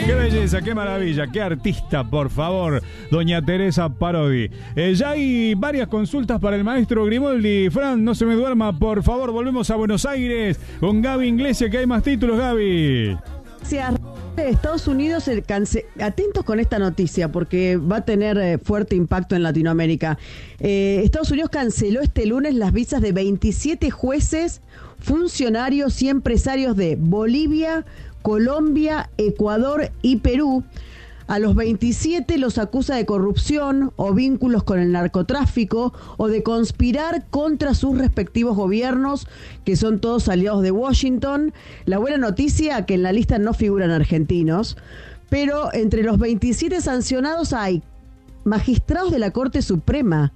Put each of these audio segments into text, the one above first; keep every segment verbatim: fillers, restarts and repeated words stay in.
Qué belleza, qué maravilla, qué artista, por favor, doña Teresa Parodi. Eh, ya hay varias consultas para el maestro Grimoldi. Fran, no se me duerma, por favor, volvemos a Buenos Aires con Gaby Iglesias, que hay más títulos, Gaby. Gracias. Estados Unidos, el cance- atentos con esta noticia porque va a tener eh, fuerte impacto en Latinoamérica. Eh, Estados Unidos canceló este lunes las visas de veintisiete jueces, funcionarios y empresarios de Bolivia, Colombia, Ecuador y Perú. A los veintisiete los acusa de corrupción o vínculos con el narcotráfico o de conspirar contra sus respectivos gobiernos, que son todos aliados de Washington. La buena noticia, que en la lista no figuran argentinos, pero entre los veintisiete sancionados hay magistrados de la Corte Suprema,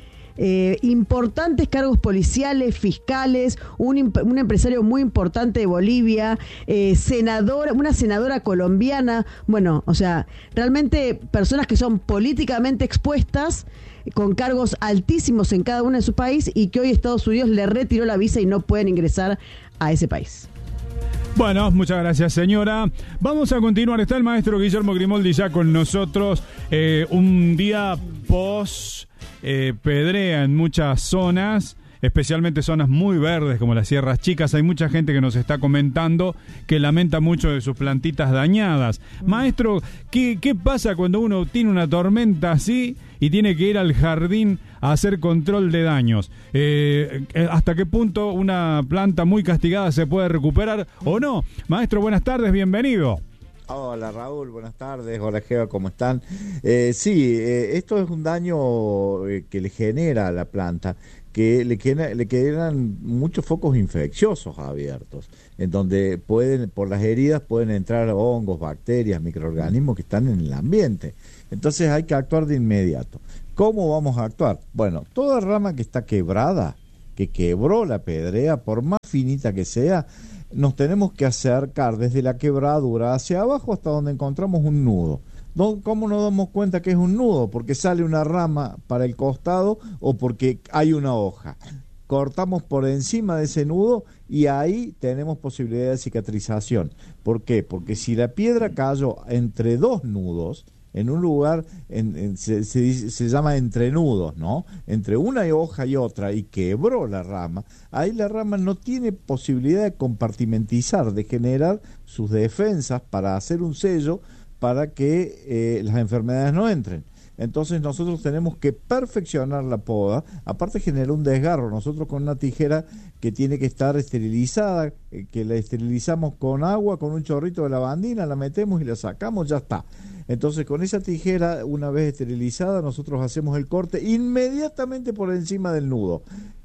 Eh, importantes cargos policiales, fiscales, un, imp- un empresario muy importante de Bolivia, eh, senadora, una senadora colombiana, bueno, o sea, realmente personas que son políticamente expuestas, con cargos altísimos en cada uno de su país y que hoy Estados Unidos le retiró la visa y no pueden ingresar a ese país. Bueno, muchas gracias, señora. Vamos a continuar. Está el maestro Guillermo Grimoldi ya con nosotros. Eh, un día post eh, pedrea en muchas zonas, especialmente zonas muy verdes como las Sierras Chicas. Hay mucha gente que nos está comentando que lamenta mucho de sus plantitas dañadas. Maestro, ¿qué, qué pasa cuando uno tiene una tormenta así y tiene que ir al jardín a hacer control de daños? Eh, ¿Hasta qué punto una planta muy castigada se puede recuperar o no? Maestro, buenas tardes, bienvenido. Hola Raúl, buenas tardes. Hola Geva, ¿cómo están? Eh, sí, eh, esto es un daño eh, que le genera a la planta, que le, queda, le quedan muchos focos infecciosos abiertos, en donde pueden, por las heridas pueden entrar hongos, bacterias, microorganismos que están en el ambiente. Entonces hay que actuar de inmediato. ¿Cómo vamos a actuar? Bueno, toda rama que está quebrada, que quebró la pedrea, por más finita que sea, nos tenemos que acercar desde la quebradura hacia abajo hasta donde encontramos un nudo. ¿Cómo nos damos cuenta que es un nudo? Porque sale una rama para el costado o porque hay una hoja. Cortamos por encima de ese nudo y ahí tenemos posibilidad de cicatrización. ¿Por qué? Porque si la piedra cayó entre dos nudos, en un lugar, en, en, se, se, se llama entrenudos, ¿no? Entre una hoja y otra, y quebró la rama, ahí la rama no tiene posibilidad de compartimentizar, de generar sus defensas para hacer un sello para que eh, las enfermedades no entren. Entonces nosotros tenemos que perfeccionar la poda, aparte genera un desgarro. Nosotros con una tijera que tiene que estar esterilizada, eh, que la esterilizamos con agua, con un chorrito de lavandina, la metemos y la sacamos, ya está. Entonces con esa tijera, una vez esterilizada, nosotros hacemos el corte inmediatamente por encima del nudo,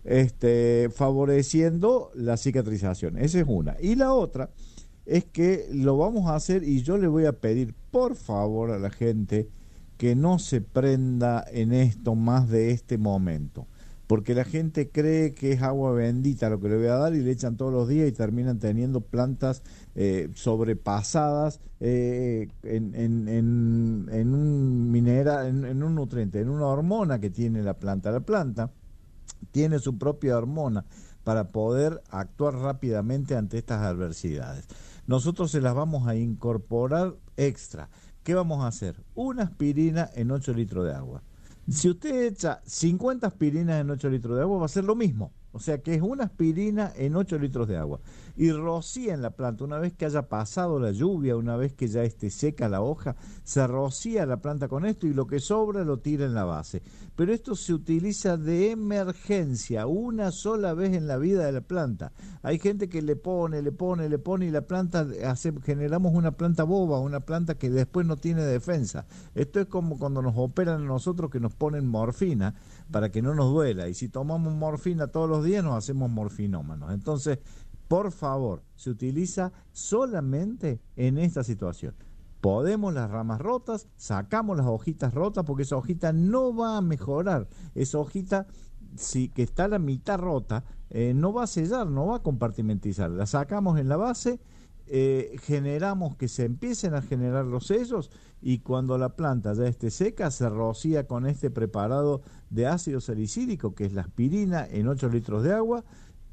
este, favoreciendo la cicatrización. Esa es una. Y la otra es que lo vamos a hacer, y yo le voy a pedir por favor a la gente que no se prenda en esto más de este momento, porque la gente cree que es agua bendita lo que le voy a dar y le echan todos los días y terminan teniendo plantas eh, sobrepasadas eh, en, en, en, en un mineral, en, en un nutriente, en una hormona que tiene la planta. La planta tiene su propia hormona para poder actuar rápidamente ante estas adversidades. Nosotros se las vamos a incorporar extra. ¿Qué vamos a hacer? Una aspirina en ocho litros de agua. Si usted echa cincuenta aspirinas en ocho litros de agua, va a ser lo mismo. O sea que es una aspirina en ocho litros de agua. Y rocía en la planta, una vez que haya pasado la lluvia, una vez que ya esté seca la hoja, se rocía la planta con esto y lo que sobra lo tira en la base. Pero esto se utiliza de emergencia, una sola vez en la vida de la planta. Hay gente que le pone, le pone, le pone y la planta, hace, generamos una planta boba, una planta que después no tiene defensa. Esto es como cuando nos operan a nosotros, que nos ponen morfina para que no nos duela. Y si tomamos morfina todos los días nos hacemos morfinómanos. Entonces, por favor, se utiliza solamente en esta situación. Podemos las ramas rotas, sacamos las hojitas rotas, porque esa hojita no va a mejorar. Esa hojita, si que está la mitad rota, eh, no va a sellar, no va a compartimentizar. La sacamos en la base, eh, generamos que se empiecen a generar los sellos, y cuando la planta ya esté seca, se rocía con este preparado de ácido salicílico, que es la aspirina, en ocho litros de agua,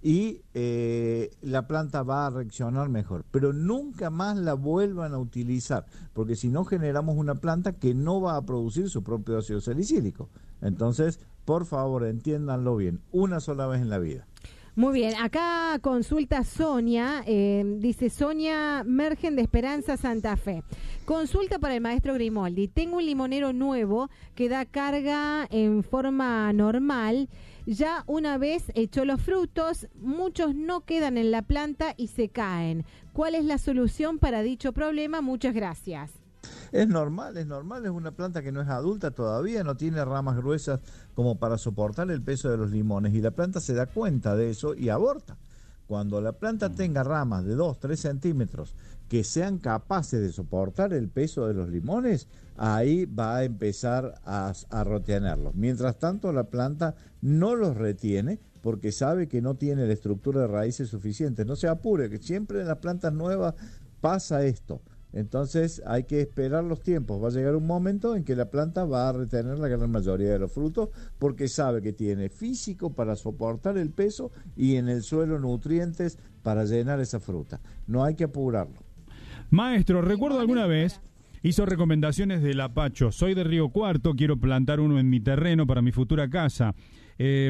y eh, la planta va a reaccionar mejor, pero nunca más la vuelvan a utilizar, porque si no generamos una planta que no va a producir su propio ácido salicílico. Entonces, por favor, entiéndanlo bien, una sola vez en la vida. Muy bien, acá consulta Sonia, eh, dice Sonia Mergen de Esperanza Santa Fe. Consulta para el maestro Grimoldi. Tengo un limonero nuevo que da carga en forma normal. Ya una vez echó los frutos, muchos no quedan en la planta y se caen. ¿Cuál es la solución para dicho problema? Muchas gracias. Es normal, es normal, es una planta que no es adulta todavía, no tiene ramas gruesas como para soportar el peso de los limones y la planta se da cuenta de eso y aborta. Cuando la planta tenga ramas de dos, tres centímetros que sean capaces de soportar el peso de los limones, ahí va a empezar a, a retenerlos. Mientras tanto, la planta no los retiene porque sabe que no tiene la estructura de raíces suficiente. No se apure, que siempre en las plantas nuevas pasa esto. Entonces hay que esperar los tiempos. Va a llegar un momento en que la planta va a retener la gran mayoría de los frutos porque sabe que tiene físico para soportar el peso y en el suelo nutrientes para llenar esa fruta. No hay que apurarlo. Maestro, recuerdo alguna vez hizo recomendaciones del apacho. Soy de Río Cuarto, quiero plantar uno en mi terreno para mi futura casa. Eh,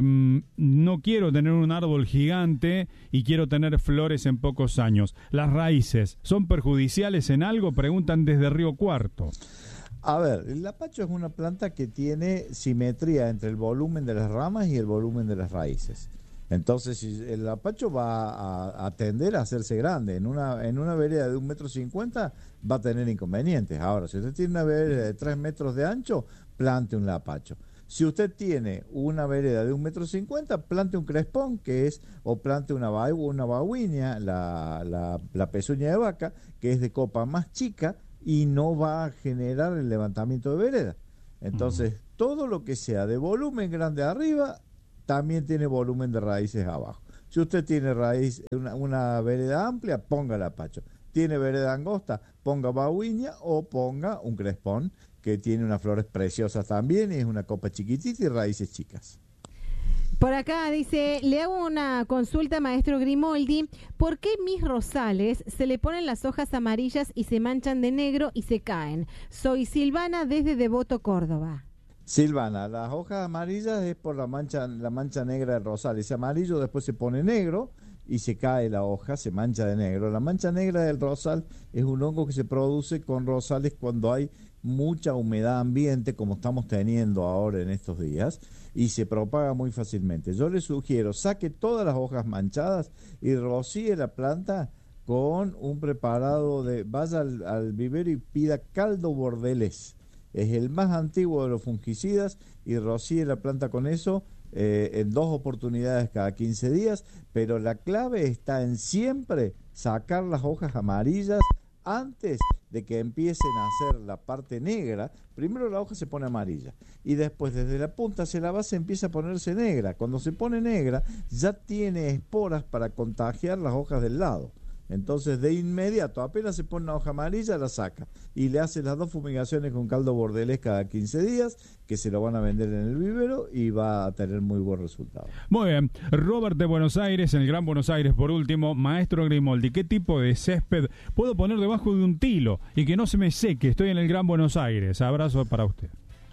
no quiero tener un árbol gigante y quiero tener flores en pocos años. ¿Las raíces son perjudiciales en algo? Preguntan desde Río Cuarto. A ver, el apacho es una planta que tiene simetría entre el volumen de las ramas y el volumen de las raíces. Entonces, el apacho va a, a tender a hacerse grande. En una, en una vereda de un metro cincuenta va a tener inconvenientes. Ahora, si usted tiene una vereda de tres metros de ancho, plante un apacho. Si usted tiene una vereda de un metro cincuenta, plante un crespón, que es, o plante una, ba, una baguinia, la, la, la pezuña de vaca, que es de copa más chica y no va a generar el levantamiento de vereda. Entonces, uh-huh. todo lo que sea de volumen grande arriba, también tiene volumen de raíces abajo. Si usted tiene raíz, una, una vereda amplia, ponga el apacho. Tiene vereda angosta, ponga baguinia o ponga un crespón, que tiene unas flores preciosas también, y es una copa chiquitita y raíces chicas. Por acá dice, le hago una consulta, maestro Grimoldi, ¿por qué mis rosales se le ponen las hojas amarillas y se manchan de negro y se caen? Soy Silvana desde Devoto, Córdoba. Silvana, las hojas amarillas es por la mancha, la mancha negra del rosal. Ese amarillo después se pone negro y se cae la hoja, se mancha de negro. La mancha negra del rosal es un hongo que se produce con rosales cuando hay mucha humedad ambiente, como estamos teniendo ahora en estos días, y se propaga muy fácilmente. Yo le sugiero, saque todas las hojas manchadas y rocíe la planta con un preparado de, vaya al, al vivero y pida caldo bordelés. Es el más antiguo de los fungicidas y rocíe la planta con eso eh, en dos oportunidades cada quince días, pero la clave está en siempre sacar las hojas amarillas antes de que empiecen a hacer la parte negra. Primero la hoja se pone amarilla y después desde la punta hacia la base empieza a ponerse negra. Cuando se pone negra ya tiene esporas para contagiar las hojas del lado. Entonces de inmediato, apenas se pone una hoja amarilla, la saca y le hace las dos fumigaciones con caldo bordelés cada quince días, que se lo van a vender en el vivero y va a tener muy buen resultado. Muy bien. Robert de Buenos Aires, en el Gran Buenos Aires, por último. Maestro Grimoldi, ¿qué tipo de césped puedo poner debajo de un tilo y que no se me seque? Estoy en el Gran Buenos Aires. Abrazo para usted.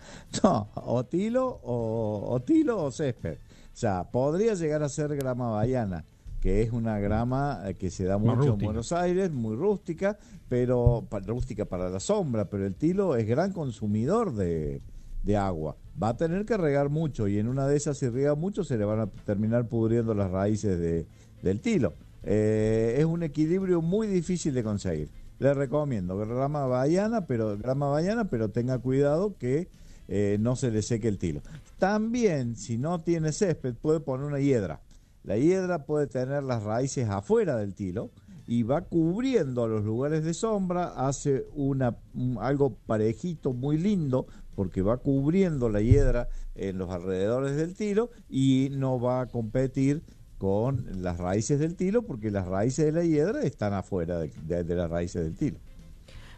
No, o tilo o, o tilo o césped. O sea, podría llegar a ser grama baiana, que es una grama que se da mucho en Buenos Aires, muy rústica, pero rústica para la sombra, pero el tilo es gran consumidor de, de agua. Va a tener que regar mucho y en una de esas, si riega mucho, se le van a terminar pudriendo las raíces de, del tilo. Eh, es un equilibrio muy difícil de conseguir. Le recomiendo grama baiana, pero grama baiana, pero tenga cuidado que eh, no se le seque el tilo. También, si no tiene césped, puede poner una hiedra. La hiedra puede tener las raíces afuera del tilo y va cubriendo los lugares de sombra, hace una un, algo parejito, muy lindo, porque va cubriendo la hiedra en los alrededores del tilo y no va a competir con las raíces del tilo, porque las raíces de la hiedra están afuera de, de, de las raíces del tilo.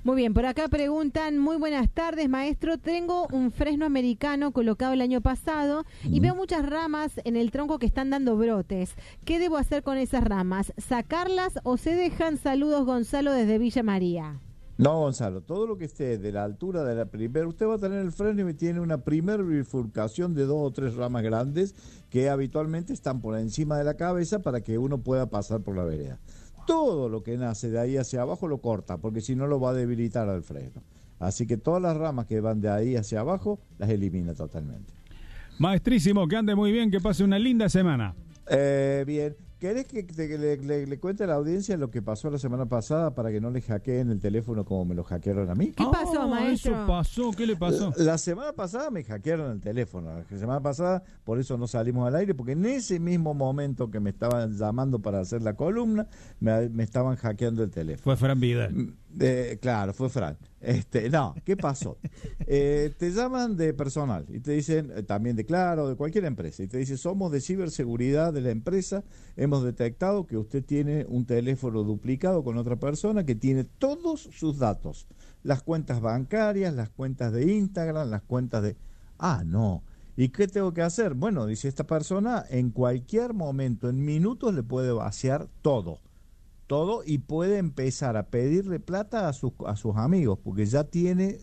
Muy bien, por acá preguntan, muy buenas tardes, maestro. Tengo un fresno americano colocado el año pasado y mm. veo muchas ramas en el tronco que están dando brotes. ¿Qué debo hacer con esas ramas? ¿Sacarlas o se dejan? Saludos, Gonzalo, desde Villa María. No, Gonzalo, todo lo que esté de la altura de la primera, usted va a tener el freno y tiene una primer bifurcación de dos o tres ramas grandes que habitualmente están por encima de la cabeza para que uno pueda pasar por la vereda. Todo lo que nace de ahí hacia abajo lo corta, porque si no lo va a debilitar al freno. Así que todas las ramas que van de ahí hacia abajo las elimina totalmente. Maestrísimo, que ande muy bien, que pase una linda semana. Eh, bien. ¿Querés que, te, que le, le, le cuente a la audiencia lo que pasó la semana pasada para que no le hackeen el teléfono como me lo hackearon a mí? ¿Qué pasó, oh, maestro? Eso pasó, ¿qué le pasó? La, la semana pasada me hackearon el teléfono. La semana pasada, por eso no salimos al aire, porque en ese mismo momento que me estaban llamando para hacer la columna, me, me estaban hackeando el teléfono. Fue Fran Vidal. Eh, claro, fue Fran. Este, no, ¿qué pasó? Eh, te llaman de personal y te dicen, eh, también de Claro, de cualquier empresa, y te dicen, somos de ciberseguridad de la empresa, hemos detectado que usted tiene un teléfono duplicado con otra persona que tiene todos sus datos, las cuentas bancarias, las cuentas de Instagram, las cuentas de... Ah, no. ¿Y qué tengo que hacer? Bueno, dice esta persona, en cualquier momento, en minutos le puede vaciar todo. todo y puede empezar a pedirle plata a sus a sus amigos porque ya tiene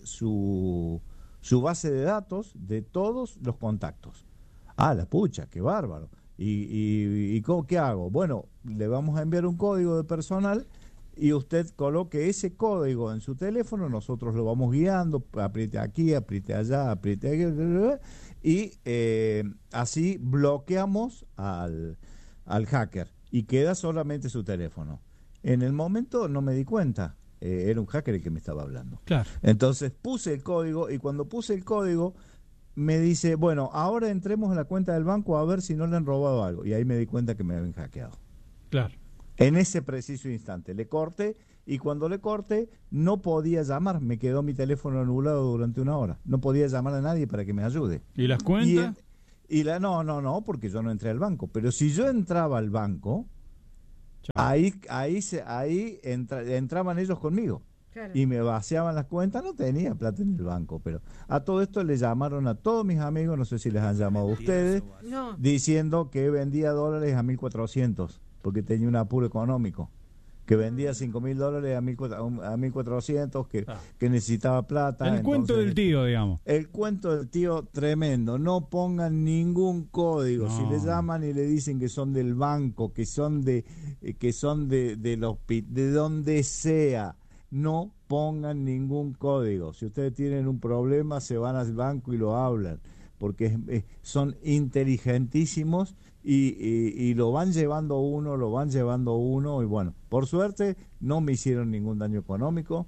su su base de datos de todos los contactos. Ah, la pucha, qué bárbaro. ¿Y, y, y cómo, qué hago? Bueno, le vamos a enviar un código de personal y usted coloque ese código en su teléfono, nosotros lo vamos guiando, apriete aquí, apriete allá, apriete aquí, y eh, así bloqueamos al, al hacker y queda solamente su teléfono. En el momento no me di cuenta, eh, era un hacker el que me estaba hablando. Claro. Entonces puse el código y cuando puse el código me dice, bueno, ahora entremos en la cuenta del banco a ver si no le han robado algo. Y ahí me di cuenta que me habían hackeado. Claro. En ese preciso instante le corté y cuando le corté no podía llamar, me quedó mi teléfono anulado durante una hora. No podía llamar a nadie para que me ayude. ¿Y las cuentas? Y, y la no, no, no, porque yo no entré al banco. Pero si yo entraba al banco, Chao. ahí ahí se, ahí entra, entraban ellos conmigo. Claro. Y me vaciaban las cuentas, no tenía plata en el banco, pero a todo esto le llamaron a todos mis amigos, no sé si les han llamado a ustedes, no. diciendo que vendía dólares a mil cuatrocientos, porque tenía un apuro económico, que vendía cinco mil dólares a mil cuatrocientos, que, ah. que necesitaba plata. El entonces, cuento del tío, digamos. El cuento del tío tremendo, no pongan ningún código, no. Si le llaman y le dicen que son del banco, que son de, que son de, de, los, de donde sea, no pongan ningún código. Si ustedes tienen un problema, se van al banco y lo hablan, porque es, es, son inteligentísimos y, y, y lo van llevando uno, lo van llevando uno, y bueno, por suerte no me hicieron ningún daño económico,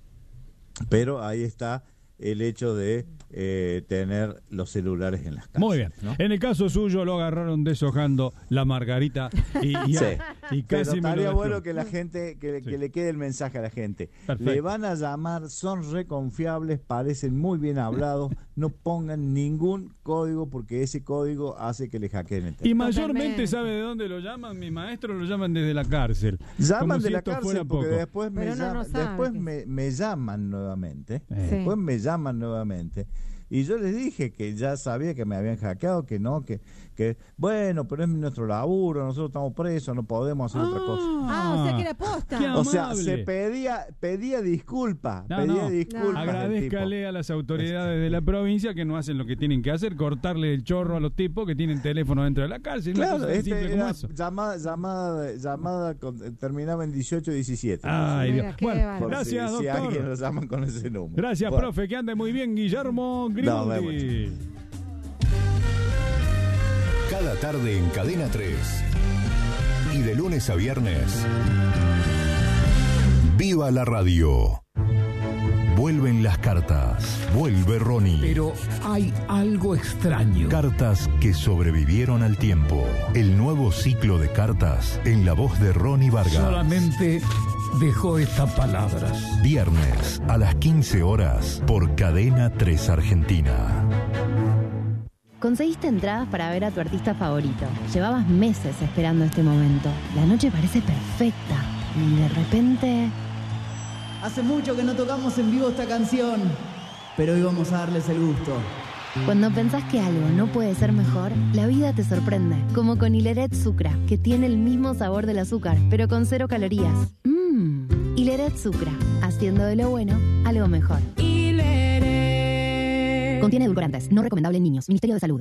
pero ahí está el hecho de eh, tener los celulares en las casas. Muy bien. ¿No? En el caso suyo lo agarraron deshojando la margarita y, y, sí. y casi Pero estaría me bueno que la gente, que, sí. que le quede el mensaje a la gente. Perfecto. Le van a llamar, son reconfiables, parecen muy bien hablados, no pongan ningún código porque ese código hace que le hackeen el teléfono. Y mayormente, ¿sabe de dónde lo llaman? Mis maestros lo llaman desde la cárcel. Llaman de si la cárcel porque poco. después, me, no, llama, no después que... me, me llaman nuevamente. Eh. Sí. Después me llaman nuevamente. Y yo les dije que ya sabía que me habían hackeado, que no, que, que bueno, pero es nuestro laburo, nosotros estamos presos, no podemos hacer ah, otra cosa. Ah, o sea que era posta. O sea, se pedía pedía disculpas, no, pedía no. disculpas. No. Agradezcale a las autoridades de la provincia que no hacen lo que tienen que hacer, cortarle el chorro a los tipos que tienen teléfono dentro de la cárcel. Claro, este era llamada, llamada, llamada con, terminaba en dieciocho diecisiete. Ay, Dios. Bueno, gracias, si, doctor. Si alguien lo llaman con ese número. Gracias, bueno. Profe, que ande muy bien, Guillermo Grimaldi. No, cada tarde en Cadena tres y de lunes a viernes, ¡viva la radio! Vuelven las cartas, vuelve Ronnie. Pero hay algo extraño. Cartas que sobrevivieron al tiempo. El nuevo ciclo de cartas en la voz de Ronnie Vargas. Solamente dejó estas palabras. Viernes a las quince horas por Cadena tres Argentina. Conseguiste entradas para ver a tu artista favorito. Llevabas meses esperando este momento. La noche parece perfecta y de repente... Hace mucho que no tocamos en vivo esta canción, pero hoy vamos a darles el gusto. Cuando pensás que algo no puede ser mejor, la vida te sorprende. Como con Hileret Sucra, que tiene el mismo sabor del azúcar, pero con cero calorías. Mmm. Hileret Sucra, haciendo de lo bueno algo mejor. Hileret. Contiene edulcorantes, no recomendable en niños. Ministerio de Salud.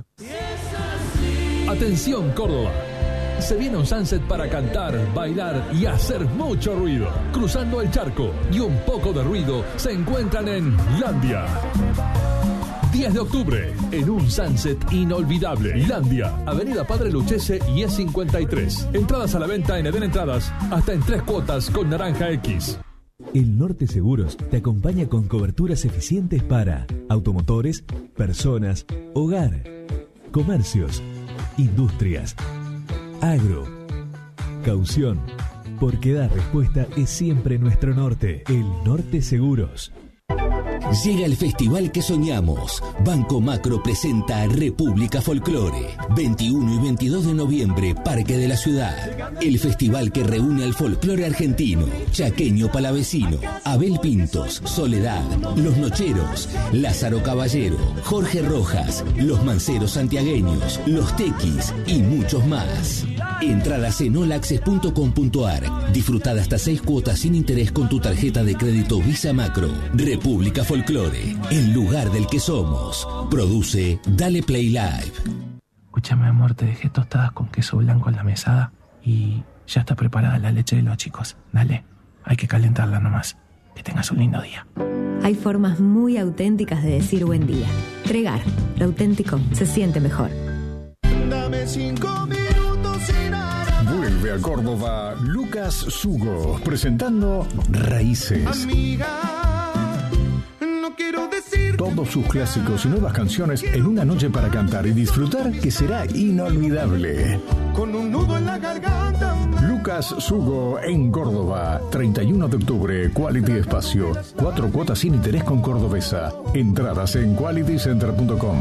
Atención, Córdoba. Se viene un sunset para cantar, bailar y hacer mucho ruido. Cruzando el charco y un poco de ruido se encuentran en Landia. diez de octubre, en un sunset inolvidable. Landia, Avenida Padre Lucchese y E cincuenta y tres. Entradas a la venta en Eden Entradas, hasta en tres cuotas con Naranja X. El Norte Seguros te acompaña con coberturas eficientes para automotores, personas, hogar, comercios, industrias, agro, caución, porque dar respuesta es siempre nuestro norte. El Norte Seguros. Llega el festival que soñamos. Banco Macro presenta República Folclore. veintiuno y veintidós de noviembre, Parque de la Ciudad. El festival que reúne al folclore argentino, chaqueño palavecino, Abel Pintos, Soledad, Los Nocheros, Lázaro Caballero, Jorge Rojas, Los Manceros Santiagueños, Los Tequis y muchos más. Entradas en olaxes punto com punto ar. Disfrutad hasta seis cuotas sin interés con tu tarjeta de crédito Visa Macro. República Folclore, el lugar del que somos. Produce Dale Play Live. Escúchame, amor, te dejé tostadas con queso blanco en la mesada y ya está preparada la leche de los chicos. Dale, hay que calentarla nomás. Que tengas un lindo día. Hay formas muy auténticas de decir buen día. Tregar, lo auténtico se siente mejor. Dame cinco minutos sin nada. Vuelve a Córdoba Lucas Sugo presentando Raíces. Amiga, no quiero decir todos sus clásicos y nuevas canciones en una noche para cantar y disfrutar que será inolvidable. Con un nudo en la garganta. Lucas Sugo en Córdoba, treinta y uno de octubre, Quality Espacio. Cuatro cuotas sin interés con Cordobesa. Entradas en quality center punto com.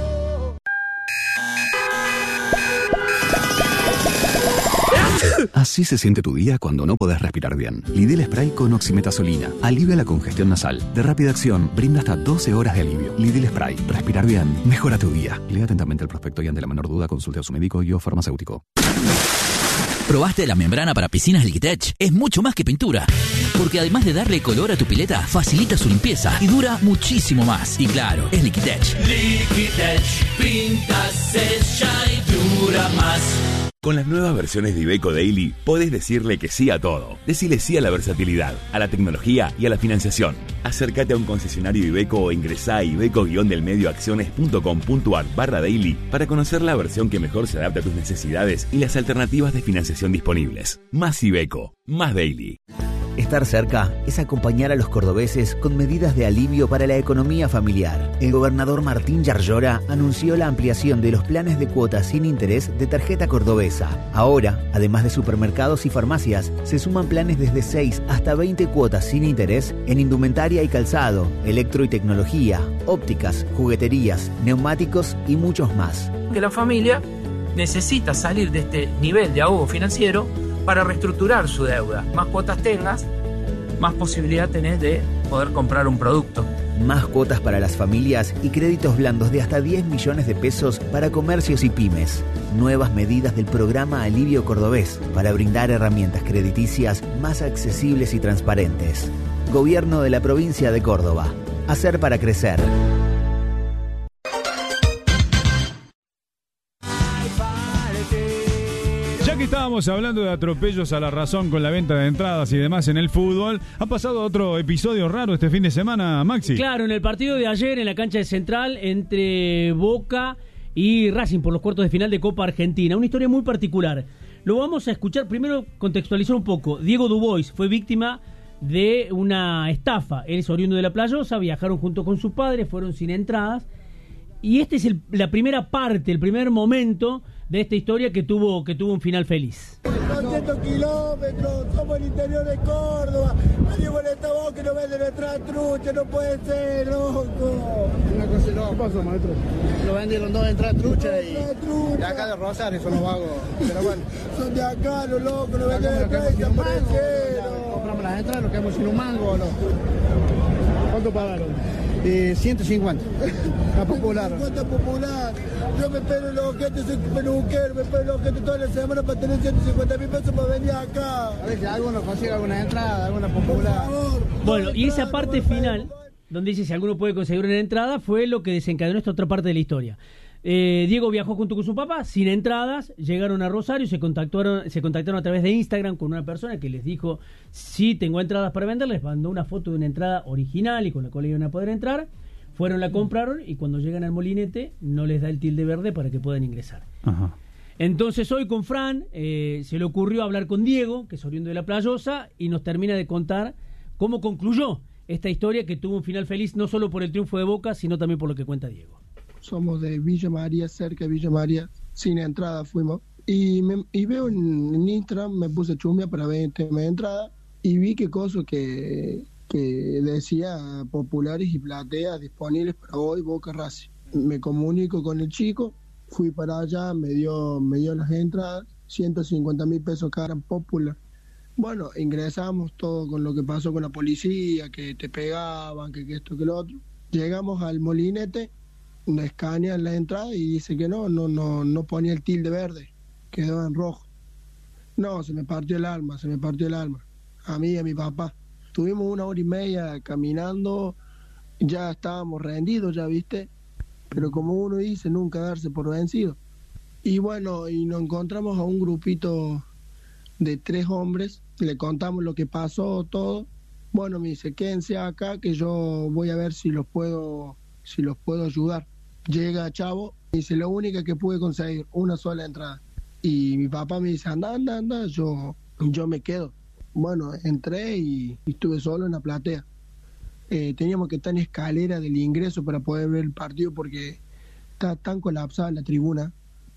Así se siente tu día cuando no podés respirar bien. Lidl Spray con oximetazolina. Alivia la congestión nasal. De rápida acción, brinda hasta doce horas de alivio. Lidl Spray. Respirar bien. Mejora tu día. Lea atentamente el prospecto y ante la menor duda consulte a su médico y o farmacéutico. ¿Probaste la membrana para piscinas Liquitech? Es mucho más que pintura. Porque además de darle color a tu pileta, facilita su limpieza y dura muchísimo más. Y claro, es Liquitech. Liquitech, pinta, sella y dura más. Con las nuevas versiones de Iveco Daily, podés decirle que sí a todo. Decile sí a la versatilidad, a la tecnología y a la financiación. Acércate a un concesionario Iveco o ingresá a iveco-delmedioacciones punto com punto ar barra daily para conocer la versión que mejor se adapta a tus necesidades y las alternativas de financiación disponibles. Más Iveco, más Daily. Estar cerca es acompañar a los cordobeses con medidas de alivio para la economía familiar. El gobernador Martín Yarlora anunció la ampliación de los planes de cuotas sin interés de tarjeta cordobesa. Ahora, además de supermercados y farmacias, se suman planes desde seis hasta veinte cuotas sin interés en indumentaria y calzado, electro y tecnología, ópticas, jugueterías, neumáticos y muchos más. Que la familia necesita salir de este nivel de ahogo financiero para reestructurar su deuda. Más cuotas tengas, más posibilidad tenés de poder comprar un producto. Más cuotas para las familias y créditos blandos de hasta diez millones de pesos para comercios y pymes. Nuevas medidas del programa Alivio Cordobés para brindar herramientas crediticias más accesibles y transparentes. Gobierno de la provincia de Córdoba. Hacer para crecer. Estábamos hablando de atropellos a la razón con la venta de entradas y demás en el fútbol. Ha pasado otro episodio raro este fin de semana, Maxi. Claro, en el partido de ayer en la cancha de Central entre Boca y Racing por los cuartos de final de Copa Argentina. Una historia muy particular. Lo vamos a escuchar, primero contextualizar un poco. Diego Dubois fue víctima de una estafa. Él es oriundo de La Playosa, viajaron junto con su padre, fueron sin entradas. Y esta es el, la primera parte, el primer momento de esta historia que tuvo que tuvo un final feliz. doscientos kilómetros, somos el interior de Córdoba. Nadie molesta a vos que no venden nuestra trucha, no puede ser, loco. Una cosa no, ¿qué pasó, maestro? Lo vendieron dos entradas trucha y de acá de Rosario son los vagos. Pero bueno, son de acá los locos, no venden entradas y se aparecieron. las entradas, nos quedamos sin un mango. ¿No? ¿Cuánto pagaron? Eh, ciento cincuenta. La popular. ciento cincuenta popular. Yo me espero los objetos, soy peluquero, me espero los objetos toda la semana para tener ciento cincuenta mil pesos para venir acá. A ver si alguno consigue alguna entrada, alguna popular. Por favor. Bueno, y esa parte final, donde dice si alguno puede conseguir una entrada, fue lo que desencadenó esta otra parte de la historia. Eh, Diego viajó junto con su papá, sin entradas, llegaron a Rosario, se contactaron, se contactaron a través de Instagram con una persona que les dijo, sí, tengo entradas para vender, les mandó una foto de una entrada original y con la cual iban a poder entrar, fueron, la compraron y cuando llegan al molinete no les da el tilde verde para que puedan ingresar. Ajá. Entonces hoy con Fran eh, se le ocurrió hablar con Diego, que es oriundo de La Playosa, y nos termina de contar cómo concluyó esta historia que tuvo un final feliz no solo por el triunfo de Boca, sino también por lo que cuenta Diego. Somos de Villa María, cerca de Villa María, sin entrada fuimos. Y, me, y veo en, en Instagram, me puse chumia para ver el tema de entrada y vi que cosa que, que decía populares y plateas disponibles para hoy, Boca Racing. Me comunico con el chico, fui para allá, me dio, me dio las entradas, ciento cincuenta mil pesos cada popular. Bueno, ingresamos todo con lo que pasó con la policía, que te pegaban, que, que esto, que lo otro. Llegamos al molinete, me escanean la entrada y dice que no, no, no, no ponía el tilde verde, quedó en rojo. No, se me partió el alma, se me partió el alma. A mí y a mi papá. Tuvimos una hora y media caminando, ya estábamos rendidos, ya viste, pero como uno dice, nunca darse por vencido. Y bueno, y nos encontramos a un grupito de tres hombres, le contamos lo que pasó, todo. Bueno, me dice, quédense acá que yo voy a ver si los puedo, si los puedo ayudar. Llega Chavo, y dice, lo único que pude conseguir, una sola entrada. Y mi papá me dice, anda, anda, anda, yo, yo me quedo. Bueno, entré y, y estuve solo en la platea. Eh, teníamos que estar en escalera del ingreso para poder ver el partido porque está tan colapsada la tribuna.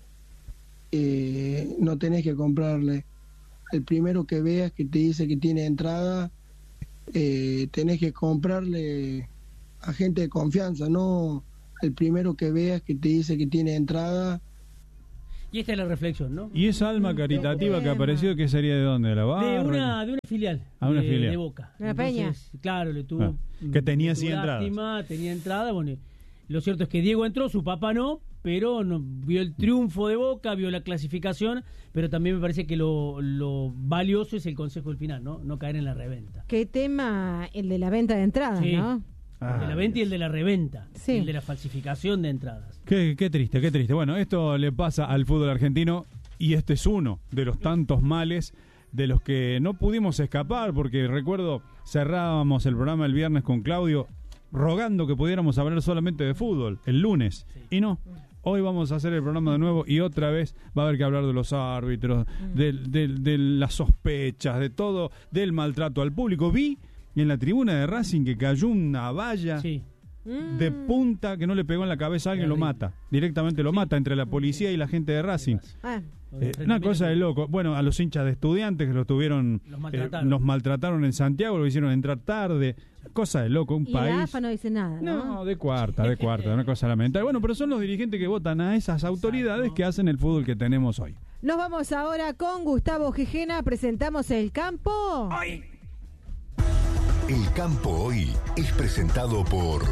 Eh, no tenés que comprarle. El primero que veas que te dice que tiene entrada, eh, tenés que comprarle a gente de confianza, no el primero que veas que te dice que tiene entrada. Y esta es la reflexión, ¿no? ¿Y esa alma caritativa que apareció, qué sería de dónde? ¿De la barra? De una, de una filial. Ah, una de, filial. de Boca. ¿De la Peña? Claro, le tuvo... Ah, que tenía cien lástima, entradas. Tenía entrada, bueno... Lo cierto es que Diego entró, su papá no, pero no, vio el triunfo de Boca, vio la clasificación, pero también me parece que lo, lo valioso es el consejo del final, ¿no? No caer en la reventa. ¿Qué tema? El de la venta de entradas, Sí. ¿no? El de la venta y el de la reventa. Sí. El de la falsificación de entradas. Qué, qué triste, qué triste. Bueno, esto le pasa al fútbol argentino y este es uno de los tantos males de los que no pudimos escapar, porque recuerdo cerrábamos el programa el viernes con Claudio rogando que pudiéramos hablar solamente de fútbol el lunes, sí. Y no, hoy vamos a hacer el programa de nuevo y otra vez va a haber que hablar de los árbitros, mm. de, de, de las sospechas, de todo, del maltrato al público. Vi en la tribuna de Racing que cayó una valla sí. de punta que no le pegó en la cabeza a alguien, lo mata, directamente lo sí. mata entre la policía y la gente de Racing. Ah. Eh, una cosa de loco. Bueno, a los hinchas de Estudiantes que los tuvieron, los maltrataron, eh, los maltrataron en Santiago, lo hicieron entrar tarde. Cosa de loco, un y país. la A F A no dice nada, ¿no? No, de cuarta, de cuarta, una cosa lamentable. Bueno, pero son los dirigentes que votan a esas autoridades Exacto. que hacen el fútbol que tenemos hoy. Nos vamos ahora con Gustavo Gijena, presentamos El Campo Hoy. El Campo Hoy es presentado por...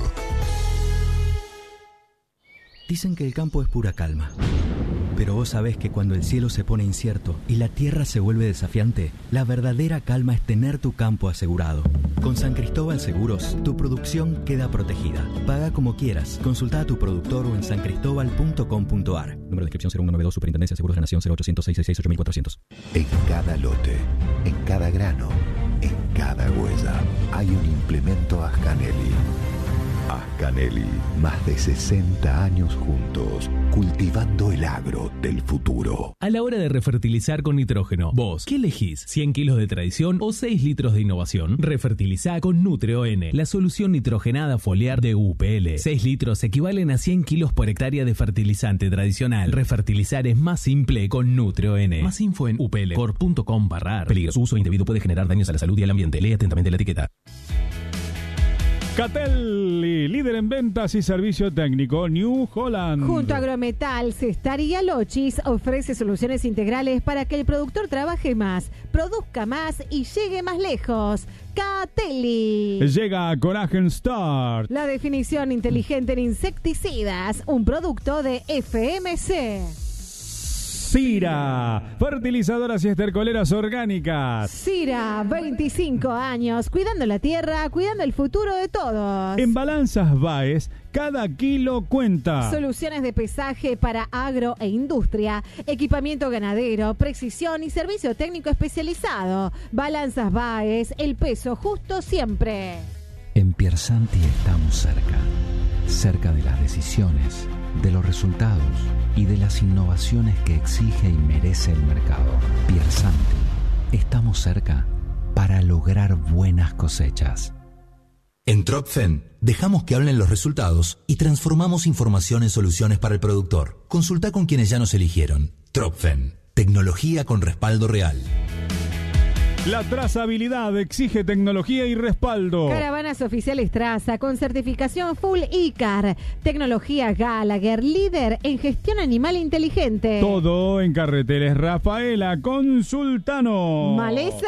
Dicen que el campo es pura calma. Pero vos sabés que cuando el cielo se pone incierto y la tierra se vuelve desafiante, la verdadera calma es tener tu campo asegurado. Con San Cristóbal Seguros, tu producción queda protegida. Paga como quieras. Consulta a tu productor o en san cristóbal punto com punto a r. Número de inscripción cero uno noventa y dos, Superintendencia de Seguros de la Nación cero ochocientos, seiscientos sesenta y seis, ocho mil cuatrocientos. En cada lote, en cada grano, en cada huella, hay un implemento Ascanelli. Ascanelli, más de sesenta años juntos, cultivando el agro del futuro. A la hora de refertilizar con nitrógeno, vos, ¿qué elegís? ¿cien kilos de tradición o seis litros de innovación? Refertilizá con Nutreo-N, la solución nitrogenada foliar de U P L. seis litros equivalen a cien kilos por hectárea de fertilizante tradicional. Refertilizar es más simple con Nutreo-N. Más info en u p l corp punto com barra ar. Peligro, su uso indebido puede generar daños a la salud y al ambiente. Lee atentamente la etiqueta. Catelli, líder en ventas y servicio técnico, New Holland. Junto a Agrometal, Cestar y Alochis ofrece soluciones integrales para que el productor trabaje más, produzca más y llegue más lejos. Catelli. Llega Coragen Start. La definición inteligente en insecticidas, un producto de F M C. Cira, fertilizadoras y estercoleras orgánicas. Cira, veinticinco años, cuidando la tierra, cuidando el futuro de todos. En Balanzas Baez, cada kilo cuenta. Soluciones de pesaje para agro e industria, equipamiento ganadero, precisión y servicio técnico especializado. Balanzas Baez, el peso justo siempre. En Piersanti estamos cerca, cerca de las decisiones, de los resultados y de las innovaciones que exige y merece el mercado. Piersanti, estamos cerca para lograr buenas cosechas. En Tropfen, dejamos que hablen los resultados y transformamos información en soluciones para el productor. Consulta con quienes ya nos eligieron. Tropfen, tecnología con respaldo real. La trazabilidad exige tecnología y respaldo. Caravanas oficiales Traza con certificación Full I C A R. Tecnología Gallagher, líder en gestión animal inteligente. Todo en Carreteres Rafaela Consultano. ¿Malezas?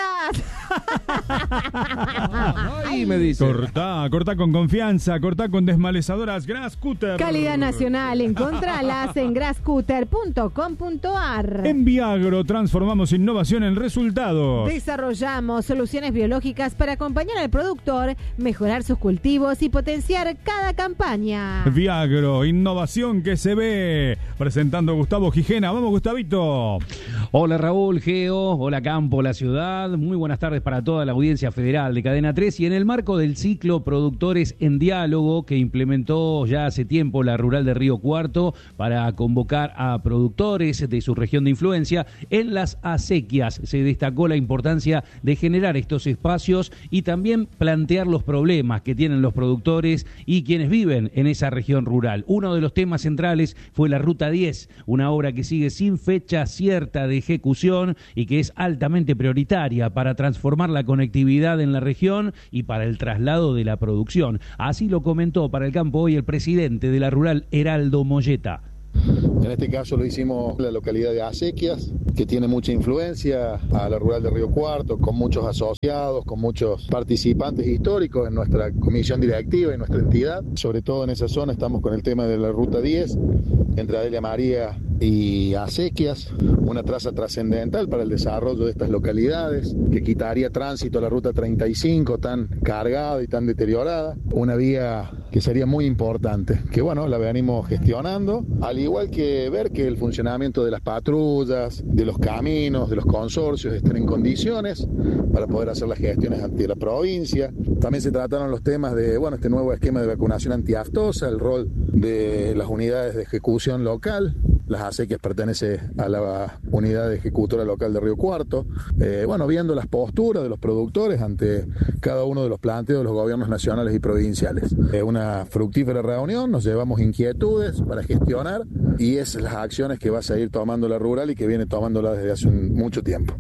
Ay, me dice. Cortá, cortá con confianza, cortá con desmalezadoras Grasscutter. Calidad nacional, encontralas en grasscutter punto com punto a r. En Viagro transformamos innovación en resultados. Desarrollamos soluciones biológicas para acompañar al productor, mejorar sus cultivos y potenciar cada campaña. Viagro, innovación que se ve. Presentando a Gustavo Gijena. Vamos, Gustavito. Hola Raúl, Geo, hola Campo, la ciudad. Muy buenas tardes para toda la audiencia federal de Cadena tres. Y en el marco del ciclo Productores en Diálogo que implementó ya hace tiempo la Rural de Río Cuarto para convocar a productores de su región de influencia, en las acequias se destacó la importancia de generar estos espacios y también plantear los problemas que tienen los productores y quienes viven en esa región rural. Uno de los temas centrales fue la Ruta diez, una obra que sigue sin fecha cierta de ejecución y que es altamente prioritaria para transformar la conectividad en la región y para el traslado de la producción. Así lo comentó para el campo hoy el presidente de la Rural, Heraldo Molleta. En este caso lo hicimos en la localidad de Acequias, que tiene mucha influencia a la Rural de Río Cuarto, con muchos asociados, con muchos participantes históricos en nuestra comisión directiva y nuestra entidad. Sobre todo en esa zona estamos con el tema de la Ruta diez, entre Adelia María y Acequias, una traza trascendental para el desarrollo de estas localidades, que quitaría tránsito a la Ruta treinta y cinco tan cargada y tan deteriorada, una vía que sería muy importante, que bueno, la venimos gestionando, al igual que ver que el funcionamiento de las patrullas, de los caminos, de los consorcios estén en condiciones para poder hacer las gestiones ante la provincia. También se trataron los temas de, bueno, este nuevo esquema de vacunación antiaftosa, el rol de las unidades de ejecución local. Las acequias pertenece a la unidad de ejecutora local de Río Cuarto. Eh, bueno, viendo las posturas de los productores ante cada uno de los planteos de los gobiernos nacionales y provinciales. Eh, una fructífera reunión, nos llevamos inquietudes para gestionar y es las acciones que va a seguir tomando la Rural y que viene tomándola desde hace un, mucho tiempo.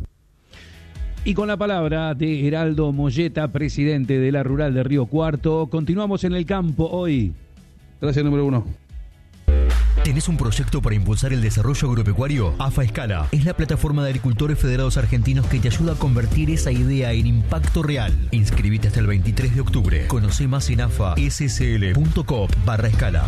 Y con la palabra de Heraldo Molleta, presidente de la Rural de Río Cuarto, continuamos en el campo hoy. Gracias, número uno. ¿Tenés un proyecto para impulsar el desarrollo agropecuario? AFA Escala es la plataforma de agricultores federados argentinos que te ayuda a convertir esa idea en impacto real. Inscribite hasta el veintitrés de octubre. Conoce más en afa s s l punto com barra escala.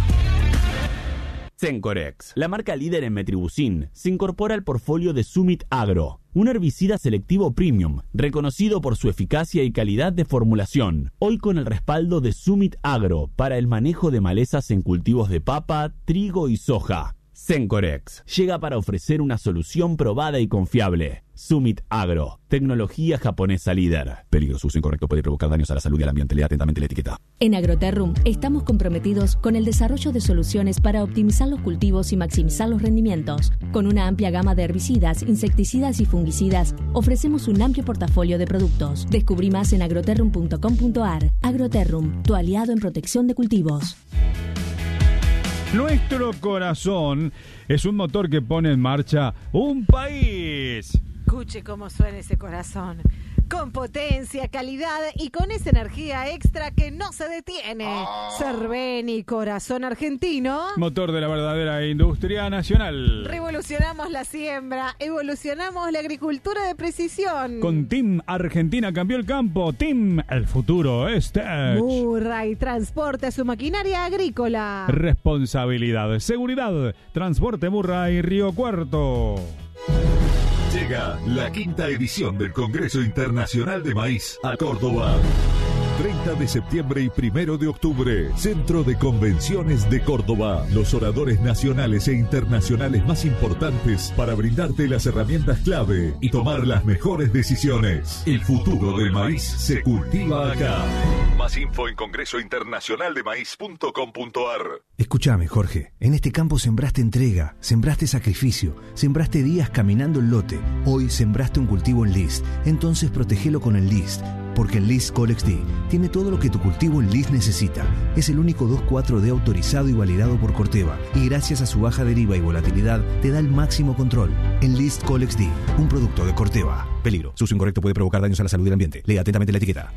Sencorex, la marca líder en metribuzin, se incorpora al portfolio de Summit Agro, un herbicida selectivo premium, reconocido por su eficacia y calidad de formulación, hoy con el respaldo de Summit Agro para el manejo de malezas en cultivos de papa, trigo y soja. Sencorex llega para ofrecer una solución probada y confiable. Summit Agro, tecnología japonesa líder. Peligro, su uso incorrecto puede provocar daños a la salud y al ambiente. Lea atentamente la etiqueta. En Agroterrum estamos comprometidos con el desarrollo de soluciones para optimizar los cultivos y maximizar los rendimientos. Con una amplia gama de herbicidas, insecticidas y fungicidas, ofrecemos un amplio portafolio de productos. Descubrí más en agroterrum punto com punto a r. Agroterrum, tu aliado en protección de cultivos. Nuestro corazón es un motor que pone en marcha un país. Escuche cómo suena ese corazón. Con potencia, calidad y con esa energía extra que no se detiene. Cerveni, corazón argentino. Motor de la verdadera industria nacional. Revolucionamos la siembra, evolucionamos la agricultura de precisión. Con Team Argentina cambió el campo. Team, el futuro es Tech. Murray transporta su maquinaria agrícola. Responsabilidad, seguridad, transporte Murray Río Cuarto. Llega la quinta edición del Congreso Internacional de Maíz a Córdoba. treinta de septiembre y primero de octubre, Centro de Convenciones de Córdoba. Los oradores nacionales e internacionales más importantes para brindarte las herramientas clave y tomar las mejores decisiones. El futuro del maíz se cultiva acá. Más info en congreso internacional de maíz punto com punto a r. Escúchame, Jorge. En este campo sembraste entrega, sembraste sacrificio, sembraste días caminando el lote. Hoy sembraste un cultivo en List. Entonces protegelo con el List. Porque el List Colex D tiene todo lo que tu cultivo en List necesita. Es el único dos cuatro D autorizado y validado por Corteva. Y gracias a su baja deriva y volatilidad, te da el máximo control. En List Colex D, un producto de Corteva. Peligro. Su uso incorrecto puede provocar daños a la salud del ambiente. Lea atentamente la etiqueta.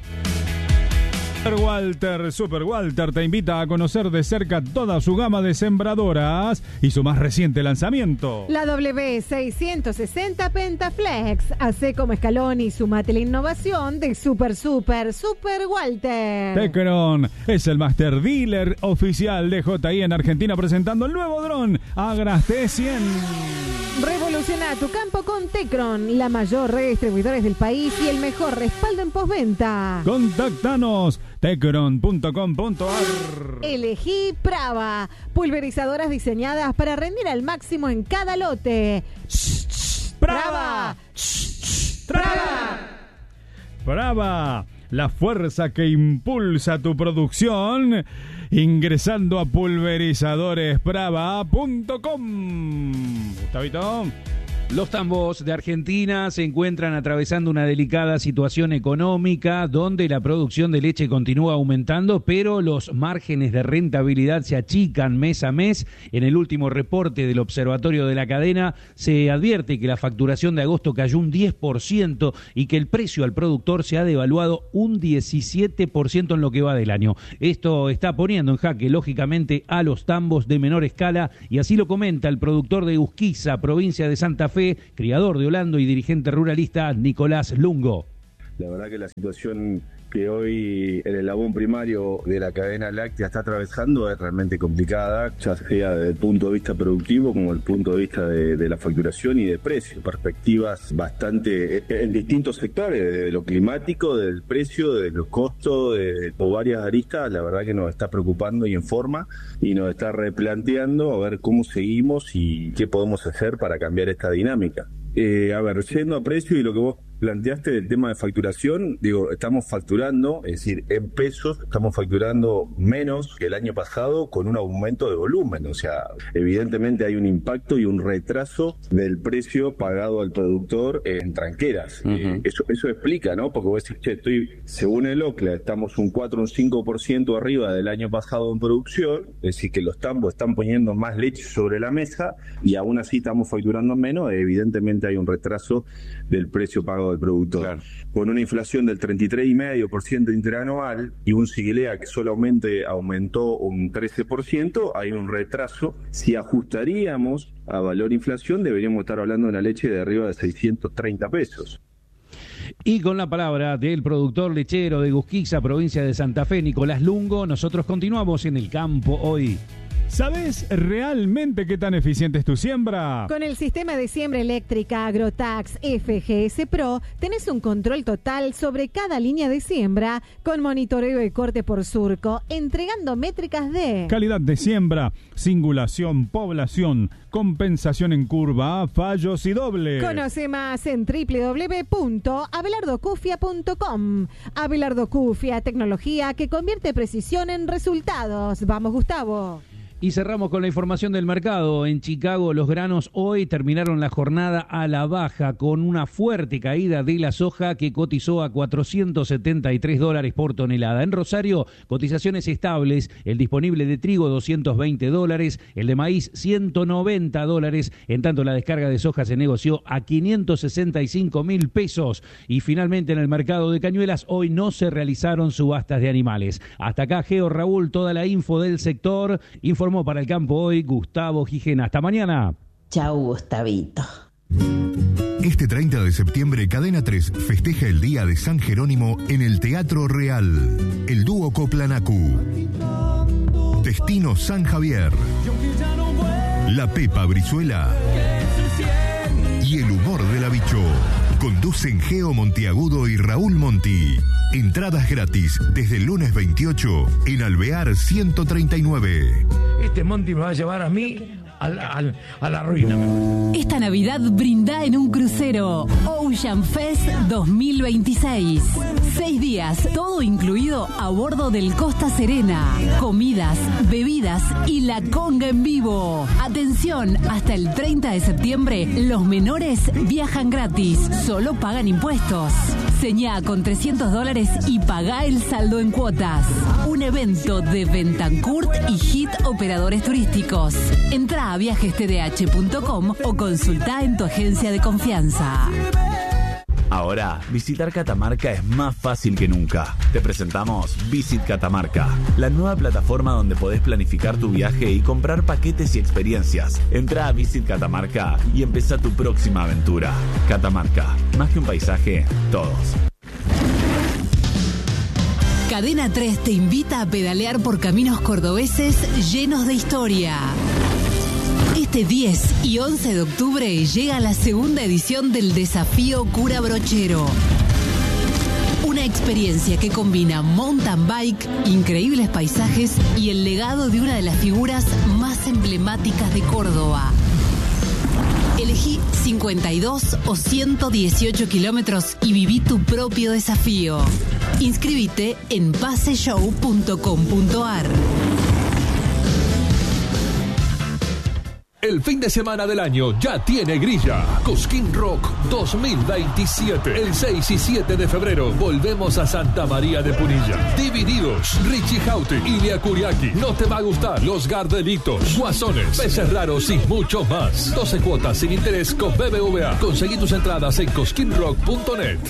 Super Walter, Super Walter te invita a conocer de cerca toda su gama de sembradoras y su más reciente lanzamiento. La W seiscientos sesenta Pentaflex. Hacé como escalón y sumate la innovación de Super Super Super Walter. Tecron es el master dealer oficial de J I en Argentina presentando el nuevo dron Agras T cien. Revoluciona tu campo con Tecron, la mayor red de distribuidores del país y el mejor respaldo en postventa. Contáctanos tecron punto com punto a r. Elegí Prava, pulverizadoras diseñadas para rendir al máximo en cada lote. ¡Prava! ¡Prava! ¡Prava! La fuerza que impulsa tu producción ingresando a pulverizadores prava punto com. Gustavito. Los tambos de Argentina se encuentran atravesando una delicada situación económica donde la producción de leche continúa aumentando, pero los márgenes de rentabilidad se achican mes a mes. En el último reporte del Observatorio de la Cadena se advierte que la facturación de agosto cayó un diez por ciento y que el precio al productor se ha devaluado un diecisiete por ciento en lo que va del año. Esto está poniendo en jaque, lógicamente, a los tambos de menor escala, y así lo comenta el productor de Usquiza, provincia de Santa Fe, criador de Holando y dirigente ruralista Nicolás Lungo. La verdad que la situación que hoy el eslabón primario de la cadena láctea está atravesando es realmente complicada, ya sea desde el punto de vista productivo como el punto de vista de, de la facturación y de precio. Perspectivas bastante en distintos sectores, de lo climático, del precio, de los costos, de, de varias aristas. La verdad que nos está preocupando y en forma, y nos está replanteando a ver cómo seguimos y qué podemos hacer para cambiar esta dinámica. Eh, a ver, yendo a precio y lo que vos planteaste del tema de facturación, digo, estamos facturando, es decir, en pesos, estamos facturando menos que el año pasado con un aumento de volumen. O sea, evidentemente hay un impacto y un retraso del precio pagado al productor en tranqueras. Uh-huh. Eh, eso, eso explica, ¿no? Porque vos decís, che, estoy, según el OCLA, estamos un cuatro o un cinco por ciento arriba del año pasado en producción, es decir, que los tambos están poniendo más leche sobre la mesa y aún así estamos facturando menos. Evidentemente hay un retraso del precio pagado del productor. Claro. Con una inflación del treinta y tres coma cinco por ciento interanual y un Sigilea que solamente aumentó un trece por ciento, hay un retraso. Si ajustaríamos a valor inflación, deberíamos estar hablando de una leche de arriba de seiscientos treinta pesos. Y con la palabra del productor lechero de Usquiza, provincia de Santa Fe, Nicolás Lungo, nosotros continuamos en el campo hoy. ¿Sabes realmente qué tan eficiente es tu siembra? Con el sistema de siembra eléctrica Agrotax F G S Pro tenés un control total sobre cada línea de siembra con monitoreo y corte por surco, entregando métricas de calidad de siembra, singulación, población, compensación en curva, fallos y dobles. Conoce más en doble u doble u doble u punto abelardo cufia punto com. Abelardo Cufia, tecnología que convierte precisión en resultados. Vamos, Gustavo. Y cerramos con la información del mercado. En Chicago, los granos hoy terminaron la jornada a la baja con una fuerte caída de la soja que cotizó a cuatrocientos setenta y tres dólares por tonelada. En Rosario, cotizaciones estables. El disponible de trigo, doscientos veinte dólares. El de maíz, ciento noventa dólares. En tanto, la descarga de soja se negoció a quinientos sesenta y cinco mil pesos. Y finalmente, en el mercado de cañuelas, hoy no se realizaron subastas de animales. Hasta acá, Geo Raúl, toda la info del sector. Informó para el campo hoy Gustavo Gijena. Hasta mañana. Chau, Gustavito. Este treinta de septiembre, Cadena tres festeja el Día de San Jerónimo en el Teatro Real. El dúo Coplanacu, Destino San Javier, La Pepa Brizuela y el humor de la Bicho. Conducen Geo Montiagudo y Raúl Monti. Entradas gratis desde el lunes veintiocho en Alvear ciento treinta y nueve. Este Monti me va a llevar a mí a la, a, a la ruina. Esta Navidad brinda en un crucero Ocean Fest dos mil veintiséis. Seis días, todo incluido a bordo del Costa Serena. Comidas, bebidas y la conga en vivo. Atención, hasta el treinta de septiembre, los menores viajan gratis. Solo pagan impuestos. Señá con trescientos dólares y pagá el saldo en cuotas. Un evento de Bentancourt y Hit Operadores Turísticos. Entra a viajes t d h punto com o consulta en tu agencia de confianza. Ahora, visitar Catamarca es más fácil que nunca. Te presentamos Visit Catamarca, la nueva plataforma donde podés planificar tu viaje y comprar paquetes y experiencias. Entra a Visit Catamarca y empezá tu próxima aventura. Catamarca, más que un paisaje, todos. Cadena tres te invita a pedalear por caminos cordobeses llenos de historia. Este diez y once de octubre llega la segunda edición del Desafío Cura Brochero. Una experiencia que combina mountain bike, increíbles paisajes y el legado de una de las figuras más emblemáticas de Córdoba. Elegí cincuenta y dos o ciento dieciocho kilómetros y viví tu propio desafío. Inscríbete en paseshow punto com punto a r. El fin de semana del año ya tiene grilla. Cosquín Rock dos mil veintisiete. El seis y siete de febrero volvemos a Santa María de Punilla. Divididos, Richie Houghton, Ilia Kuriaki. No te va a gustar. Los Gardelitos, Guasones, Peces Raros y mucho más. doce cuotas sin interés con B B V A. Conseguí tus entradas en cosquín rock punto net.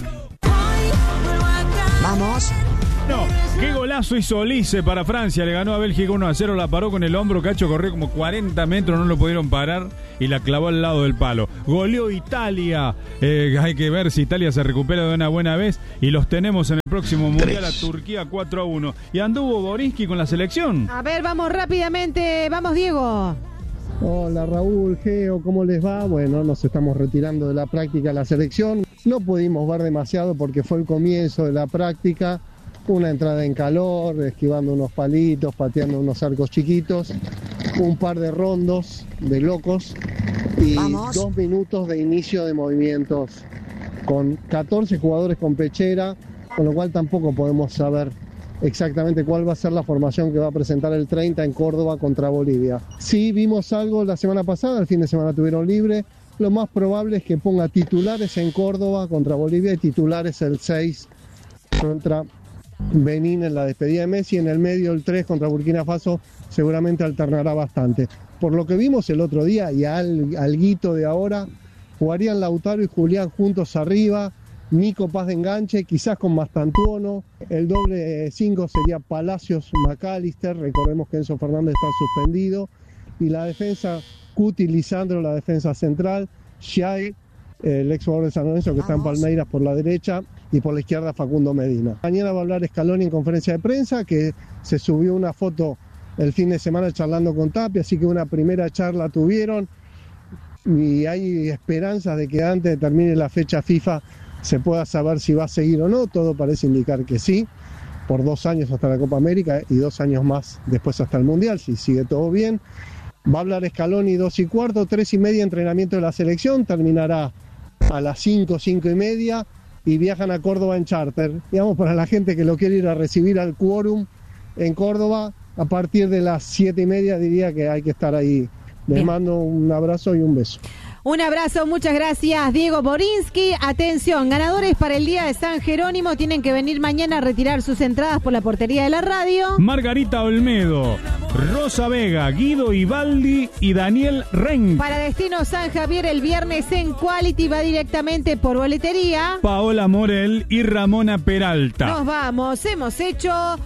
Vamos. No, qué golazo hizo Olise para Francia, le ganó a Bélgica uno a cero, la paró con el hombro, Cacho corrió como cuarenta metros, no lo pudieron parar y la clavó al lado del palo. Goleó Italia, eh, hay que ver si Italia se recupera de una buena vez y los tenemos en el próximo Mundial a Turquía cuatro a uno. Y anduvo Boriski con la selección. A ver, vamos rápidamente, vamos Diego. Hola Raúl, Geo, ¿cómo les va? Bueno, nos estamos retirando de la práctica de la selección. No pudimos ver demasiado porque fue el comienzo de la práctica. Una entrada en calor, esquivando unos palitos, pateando unos arcos chiquitos, un par de rondos de locos y Vamos. dos minutos de inicio de movimientos con catorce jugadores con pechera, con lo cual tampoco podemos saber exactamente cuál va a ser la formación que va a presentar el treinta en Córdoba contra Bolivia. Sí vimos algo la semana pasada, el fin de semana tuvieron libre, lo más probable es que ponga titulares en Córdoba contra Bolivia y titulares el seis contra Benín en la despedida de Messi, en el medio el tres contra Burkina Faso seguramente alternará bastante. Por lo que vimos el otro día y al, alguito de ahora, jugarían Lautaro y Julián juntos arriba, Nico Paz de enganche, quizás con Mastantuono, el doble cinco sería Palacios McAllister, recordemos que Enzo Fernández está suspendido, y la defensa Cuti Lisandro, la defensa central, Shai, el ex jugador de San Lorenzo que Vamos. está en Palmeiras por la derecha, y por la izquierda Facundo Medina. Mañana va a hablar Scaloni en conferencia de prensa, que se subió una foto el fin de semana charlando con Tapia, así que una primera charla tuvieron y hay esperanzas de que antes de termine la fecha FIFA se pueda saber si va a seguir o no. Todo parece indicar que sí, por dos años hasta la Copa América y dos años más después hasta el Mundial, si sigue todo bien. Va a hablar Scaloni dos y cuarto, tres y media entrenamiento de la selección, terminará a las cinco, cinco y media y viajan a Córdoba en charter. Digamos, para la gente que lo quiere ir a recibir al quórum en Córdoba, a partir de las siete y media diría que hay que estar ahí. Les Bien. mando un abrazo y un beso. Un abrazo, muchas gracias, Diego Borinsky. Atención, ganadores para el Día de San Jerónimo tienen que venir mañana a retirar sus entradas por la portería de la radio. Margarita Olmedo, Rosa Vega, Guido Ibaldi y Daniel Ren. Para Destino San Javier el viernes en Quality va directamente por boletería. Paola Morel y Ramona Peralta. Nos vamos, hemos hecho